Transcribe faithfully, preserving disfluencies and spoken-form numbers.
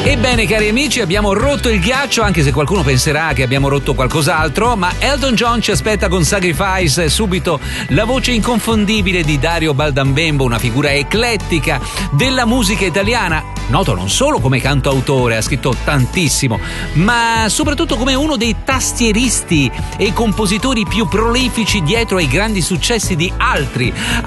Ebbene, cari amici, abbiamo rotto il ghiaccio, anche se qualcuno penserà che abbiamo rotto qualcos'altro, ma Elton John ci aspetta con Sacrifice e subito la voce inconfondibile di Dario Baldambembo, una figura eclettica della musica italiana, noto non solo come cantautore, ha scritto tantissimo, ma soprattutto come uno dei tastieristi e compositori più prolifici dietro ai grandi successi di altri